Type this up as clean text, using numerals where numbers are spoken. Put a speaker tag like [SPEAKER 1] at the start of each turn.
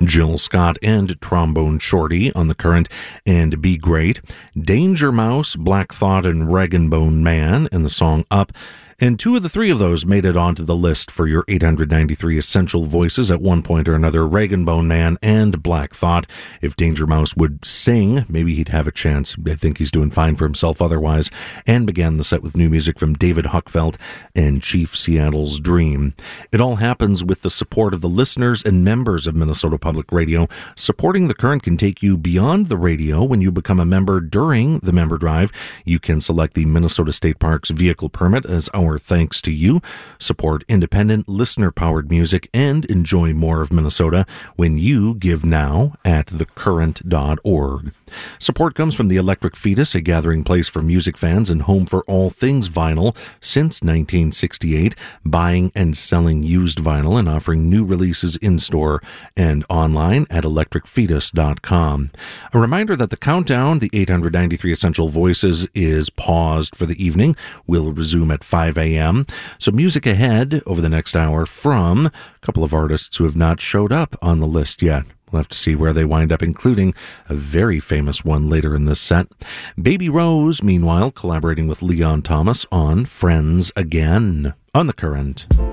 [SPEAKER 1] Jill Scott and Trombone Shorty on The Current and Be Great. Danger Mouse, Black Thought, and Rag and Bone Man in the song Up. And two of the three of those made it onto the list for your 893 Essential Voices at one point or another. Rag and Bone Man and Black Thought. If Danger Mouse would sing, maybe he'd have a chance. I think he's doing fine for himself otherwise. And began the set with new music from David Huckfeld and Chief Seattle's Dream. It all happens with the support of the listeners and members of Minnesota Public Radio. Supporting The Current can take you beyond the radio. When you become a member during the member drive, you can select the Minnesota State Parks vehicle permit as our thanks to you. Support independent, listener-powered music and enjoy more of Minnesota when you give now at thecurrent.org. Support comes from the Electric Fetus, a gathering place for music fans and home for all things vinyl since 1968, buying and selling used vinyl and offering new releases in-store and online at electricfetus.com. A reminder that the countdown, the 893 Essential Voices, is paused for the evening. We'll resume at 5 a.m. So music ahead over the next hour from a couple of artists who have not showed up on the list yet. We'll have to see where they wind up, including a very famous one later in this set. Baby Rose, meanwhile, collaborating with Leon Thomas on Friends Again on The Current.